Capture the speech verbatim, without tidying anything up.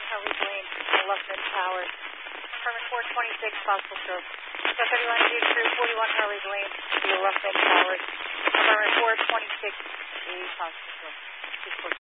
one Harley's Lane, left end tower. Affirmative four twenty-six, possible stroke. So thirty-one G through forty-one Harley's Lane, to the left end tower. Affirmative four twenty-six, possible stroke.